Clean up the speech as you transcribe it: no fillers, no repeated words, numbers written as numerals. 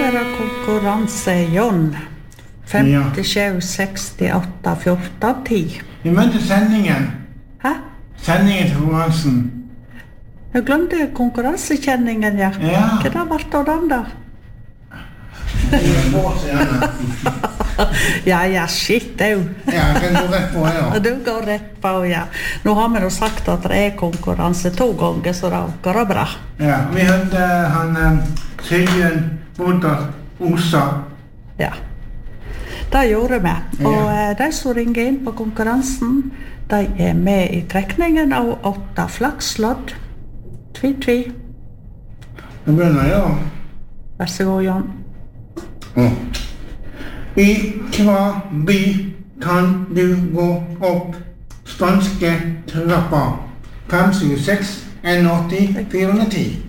være konkurranse, John. 57, 68, 14, 10. Vi møtte sendingen. Hæ? Sendingen til konkurransen. Jeg glemte konkurransekjenningen, ja. Ja. Hva det vært av den da? Ja, shit, du. Ja, jeg kan gå rett på, ja. Du går rett på, ja. Nå har vi jo sagt at det konkurranse 2 ganger, så det går bra. Ja, vi hadde han Sigbjørn Bodar Osa. Ja, det gjorde vi. Og de som ringer inn på konkurransen, de med i trekningen av 8 flakslodd. Tvi. Nå begynner jeg, ja. Vær så god, John. I hva by kan du gå opp spanske trappa? 576, 81, 410.